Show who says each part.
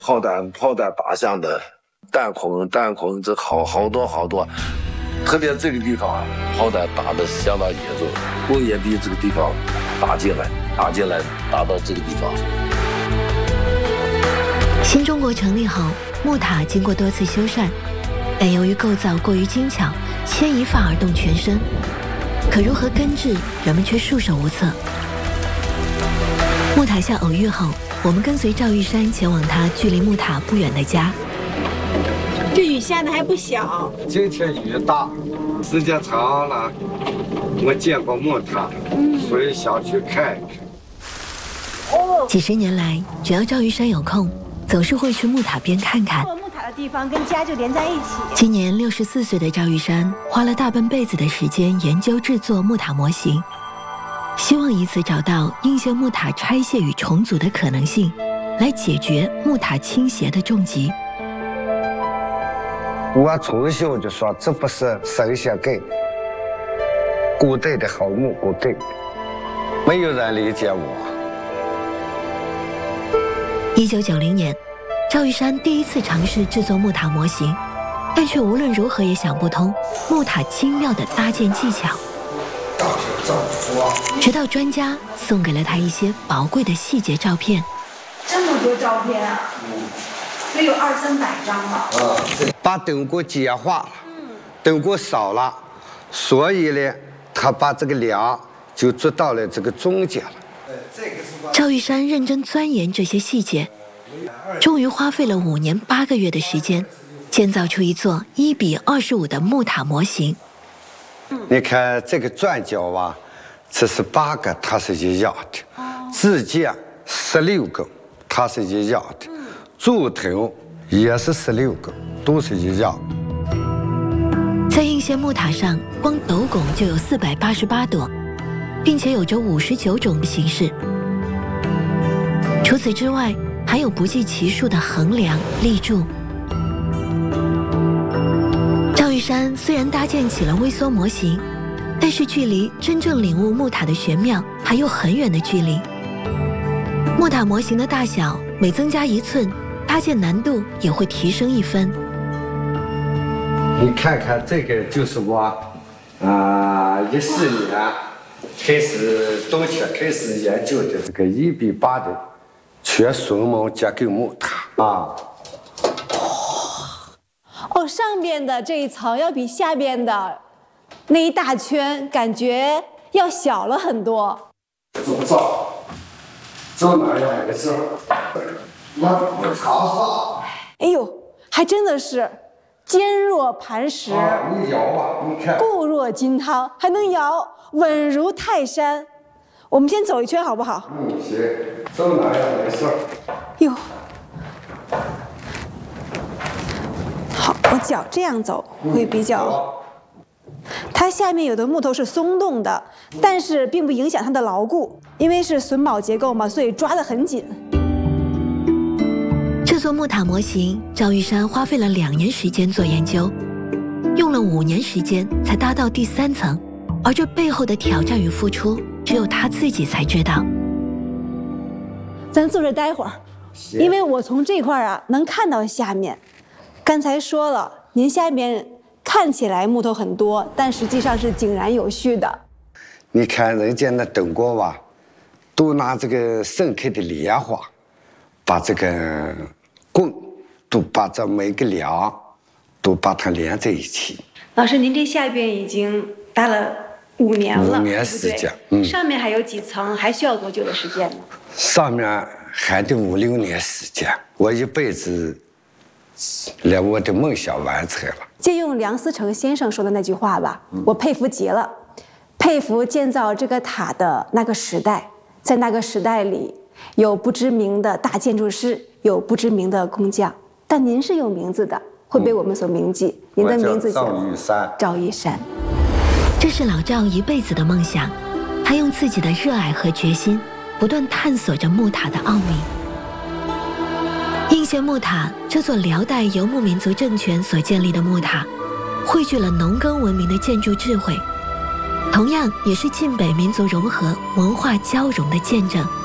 Speaker 1: 炮弹打向的弹孔，这好多，特别这个地方炮弹打得相当严重，工业地这个地方打进来，打到这个地方。
Speaker 2: 新中国成立后，木塔经过多次修缮，但由于构造过于精巧，牵一发而动全身。可如何根治，人们却束手无策。木塔下偶遇后，我们跟随赵玉山前往他距离木塔不远的家。
Speaker 3: 这雨下的还不小。
Speaker 4: 今天雨大，时间长了，我见过木塔，所以想去看一看。
Speaker 2: 几十年来，只要赵玉山有空，总是会去木塔边看看。
Speaker 3: 木塔的地方跟家就连在一起。
Speaker 2: 今年64岁的赵玉山花了大半辈子的时间研究制作木塔模型，希望以此找到应县木塔拆卸与重组的可能性，来解决木塔倾斜的重疾。
Speaker 4: 我从小就说这不是神仙给的，古代的好木工给的，没有人理解我。
Speaker 2: 1990年，赵玉山第一次尝试制作木塔模型，但却无论如何也想不通木塔精妙的搭建技巧。直到专家送给了他一些宝贵的细节照片。
Speaker 3: 这么多照片啊，得有200-300张吧。
Speaker 4: 把灯锅简化了，灯锅少了，所以呢，他把这个梁就做到了这个中间了。
Speaker 2: 赵玉山认真钻研这些细节，终于花费了5年8个月的时间，建造出一座1:25的木塔模型。
Speaker 4: 你看这个转角啊，这是8个，它是一样的；支架16个，它是一样的；柱头也是16个，都是一样的。
Speaker 2: 在应县木塔上，光斗拱就有488朵，并且有着59种形式。除此之外，还有不计其数的横梁、立柱。赵玉山虽然搭建起了微缩模型，但是距离真正领悟木塔的玄妙还有很远的距离。木塔模型的大小每增加1寸，搭建难度也会提升1分。
Speaker 4: 你看看这个就是我14年开始冬天开始研究的这个1:8的全榫卯结构木塔啊。
Speaker 3: 哦，上边的这一层要比下边的那一大圈感觉要小了很多。
Speaker 4: 怎么造哪样的事？我常说。
Speaker 3: 哎呦，还真的是坚若磐石，
Speaker 4: 你摇啊，你看，
Speaker 3: 固若金汤，还能摇，稳如泰山。我们先走一圈好不好？
Speaker 4: 行，走哪样的事？
Speaker 3: 哟，好，我脚这样走会比较。它下面有的木头是松动的，但是并不影响它的牢固，因为是榫卯结构嘛，所以抓得很紧。
Speaker 2: 这座木塔模型，赵玉山花费了2年时间做研究，用了5年时间才搭到第3层，而这背后的挑战与付出，只有他自己才知道。
Speaker 3: 咱坐这待会儿，因为我从这块啊能看到下面。刚才说了，您下面看起来木头很多，但实际上是井然有序的。
Speaker 4: 你看人家那等过吧，都拿这个盛开的莲花，把这个棍都把这每个梁都把它连在一起。
Speaker 3: 老师，您这下边已经搭了5年了，5
Speaker 4: 年时间，
Speaker 3: 上面还有几层，还需要多久的时间呢？
Speaker 4: 上面还得5、6年时间，我一辈子连我的梦想完成了。
Speaker 3: 借用梁思成先生说的那句话吧，我佩服极了，佩服建造这个塔的那个时代，在那个时代里，有不知名的大建筑师，有不知名的工匠，但您是有名字的，会被我们所铭记。您的名字叫
Speaker 4: 赵玉山。
Speaker 3: 赵玉山，
Speaker 2: 这是老赵一辈子的梦想，他用自己的热爱和决心，不断探索着木塔的奥秘。应县木塔这座辽代游牧民族政权所建立的木塔，汇聚了农耕文明的建筑智慧，同样也是晋北民族融合、文化交融的见证。